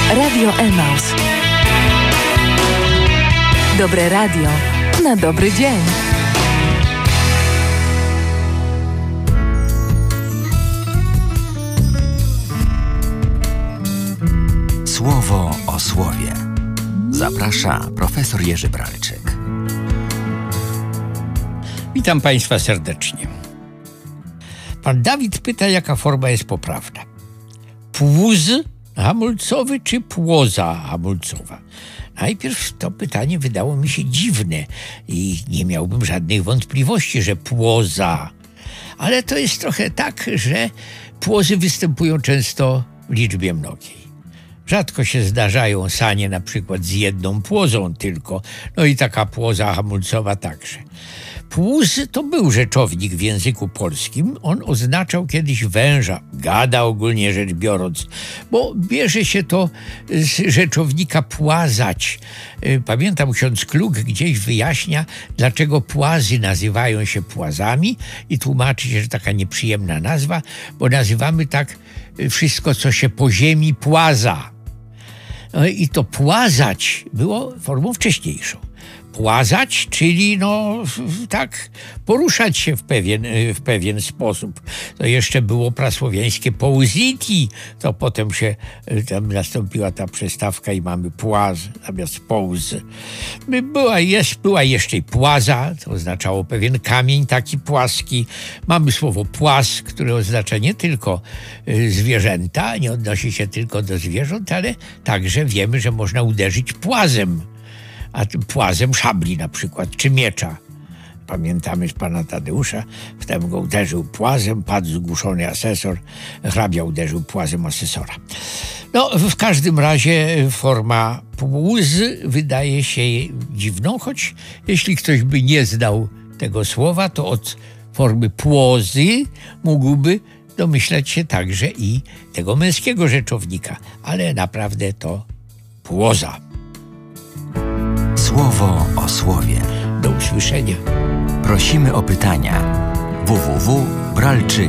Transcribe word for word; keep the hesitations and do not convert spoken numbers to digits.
Radio Emaus. Dobre radio na dobry dzień. Słowo o słowie. Zaprasza profesor Jerzy Bralczyk. Witam Państwa serdecznie. Pan Dawid pyta, jaka forma jest poprawna. Płuz hamulcowy czy płoza hamulcowa? Najpierw to pytanie wydało mi się dziwne i nie miałbym żadnych wątpliwości, że płoza. Ale to jest trochę tak, że płozy występują często w liczbie mnogiej. Rzadko się zdarzają sanie na przykład z jedną płozą tylko, no i taka płoza hamulcowa także. Płuz to był rzeczownik w języku polskim. On oznaczał kiedyś węża, gada ogólnie rzecz biorąc, bo bierze się to z rzeczownika płazać. Pamiętam, ksiądz Klug gdzieś wyjaśnia, dlaczego płazy nazywają się płazami i tłumaczy się, że taka nieprzyjemna nazwa, bo nazywamy tak wszystko, co się po ziemi płaza. No i to płazać było formą wcześniejszą. Płazać, czyli no tak poruszać się w pewien, w pewien sposób. To jeszcze było prasłowiańskie połziti, to potem się tam nastąpiła ta przestawka i mamy płaz zamiast połz. Była, jest, była jeszcze i płaza, to oznaczało pewien kamień taki płaski. Mamy słowo płaz, które oznacza nie tylko zwierzęta, nie odnosi się tylko do zwierząt, ale także wiemy, że można uderzyć płazem. A tym płazem szabli na przykład, czy miecza. Pamiętamy z pana Tadeusza, wtem go uderzył płazem, padł zgłuszony asesor, hrabia uderzył płazem asesora. No, w każdym razie forma płuz wydaje się dziwną, choć jeśli ktoś by nie znał tego słowa, to od formy płozy mógłby domyślać się także i tego męskiego rzeczownika, ale naprawdę to płoza. Słowo o słowie. Do usłyszenia. Prosimy o pytania. w w w kropka bralczyk